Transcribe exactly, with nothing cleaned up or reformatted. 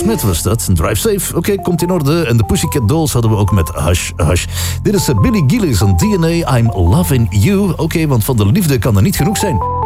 Smith was dat. Drive Safe, oké, okay, komt in orde. En de Pussycat Dolls hadden we ook met Hush Hush. Dit is Billy Gillies en D N A, I'm Loving You. Oké, okay, want van de liefde kan er niet genoeg zijn.